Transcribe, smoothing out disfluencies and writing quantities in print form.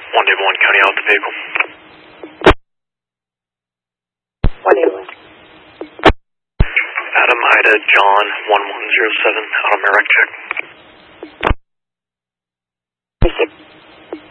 1 David 1 County out the vehicle. 1 David 1. Adam Ida John 1107 out on Merrick check.